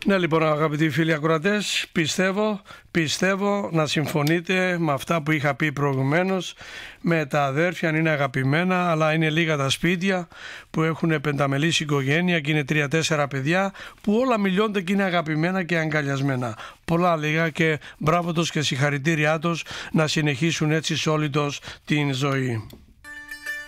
Ναι, λοιπόν, αγαπητοί φίλοι ακροατές, πιστεύω να συμφωνείτε με αυτά που είχα πει προηγουμένως, με τα αδέρφια, αν είναι αγαπημένα, αλλά είναι λίγα τα σπίτια που έχουν πενταμελής οικογένεια και είναι 3-4 παιδιά που όλα μιλιώνται και είναι αγαπημένα και αγκαλιασμένα. Πολλά λίγα και μπράβο τους και συγχαρητήριά τους να συνεχίσουν έτσι σε όλη τους την ζωή.